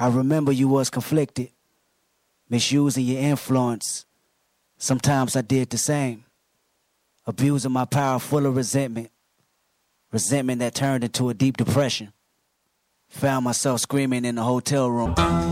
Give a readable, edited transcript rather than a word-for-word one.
I remember you was conflicted, misusing your influence. Sometimes I did the same, abusing my power full of resentment that turned into a deep depression. Found myself screaming in the hotel room.